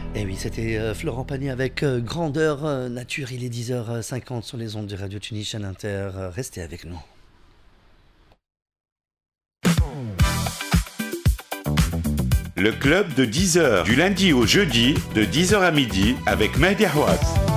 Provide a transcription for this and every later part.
Et oui, c'était Florent Pagny avec Grandeur Nature. Il est 10h50 sur les ondes de Radio Tunis Chaîne Inter. Restez avec nous. Le club de 10h, du lundi au jeudi, de 10h à midi, avec Mehdi Houaz.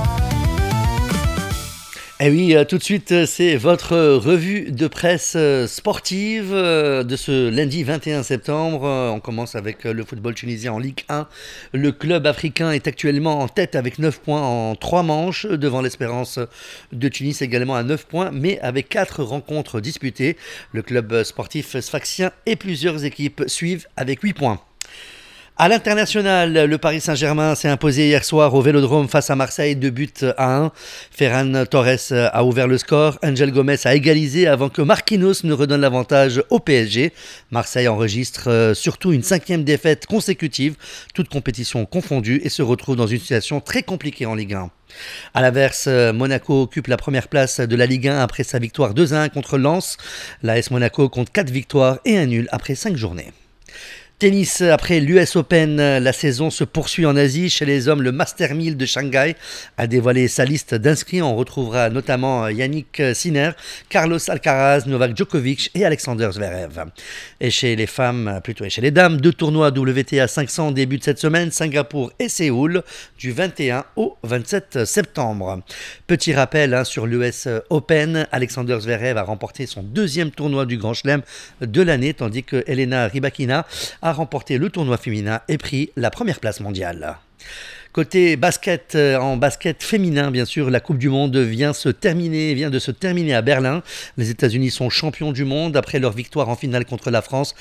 Et oui, tout de suite, c'est votre revue de presse sportive de ce lundi 21 septembre. On commence avec le football tunisien en Ligue 1. Le club africain est actuellement en tête avec 9 points en 3 manches, devant l'Espérance de Tunis également à 9 points, mais avec 4 rencontres disputées. Le club sportif sfaxien et plusieurs équipes suivent avec 8 points. À l'international, le Paris Saint-Germain s'est imposé hier soir au Vélodrome face à Marseille, 2-1. Ferran Torres a ouvert le score, Angel Gomez a égalisé avant que Marquinhos ne redonne l'avantage au PSG. Marseille enregistre surtout une 5e défaite consécutive, toutes compétitions confondues, et se retrouve dans une situation très compliquée en Ligue 1. À l'inverse, Monaco occupe la première place de la Ligue 1 après sa victoire 2-1 contre Lens. L'AS Monaco compte 4 victoires et un nul après 5 journées. Tennis, après l'US Open, la saison se poursuit en Asie. Chez les hommes, le Master 1000 de Shanghai a dévoilé sa liste d'inscrits. On retrouvera notamment Yannick Sinner, Carlos Alcaraz, Novak Djokovic et Alexander Zverev. Et chez les femmes, plutôt et chez les dames, 2 tournois WTA 500 débutent cette semaine, Singapour et Séoul, du 21 au 27 septembre. Petit rappel sur l'US Open, Alexander Zverev a remporté son 2e tournoi du Grand Chelem de l'année, tandis que Elena Rybakina a remporté le tournoi féminin et pris la première place mondiale. Côté basket, en basket féminin, bien sûr, la Coupe du Monde vient de se terminer à Berlin. Les États-Unis sont champions du monde après leur victoire en finale contre la France,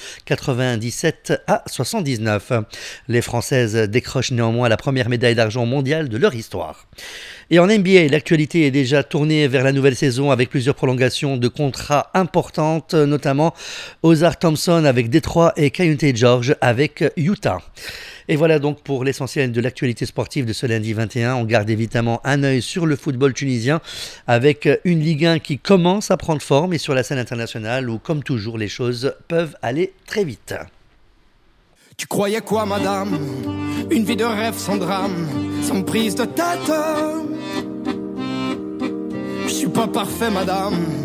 97-79. Les Françaises décrochent néanmoins la première médaille d'argent mondiale de leur histoire. Et en NBA, l'actualité est déjà tournée vers la nouvelle saison avec plusieurs prolongations de contrats importantes, notamment Ozar Thompson avec Détroit et Kayonte George avec Utah. Et voilà donc pour l'essentiel de l'actualité sportive de ce lundi 21. On garde évidemment un œil sur le football tunisien avec une Ligue 1 qui commence à prendre forme et sur la scène internationale où, comme toujours, les choses peuvent aller très vite. Tu croyais quoi, madame? Une vie de rêve sans drame, sans prise de tête. Je suis pas parfait, madame,